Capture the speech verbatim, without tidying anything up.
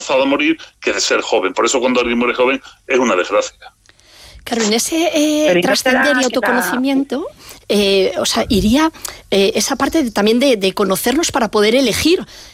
a morir que de ser joven. Por eso cuando alguien muere joven es una desgracia. Claro, en ese eh, trascender y autoconocimiento, eh, o sea, iría eh, esa parte de, también de, de conocernos para poder elegir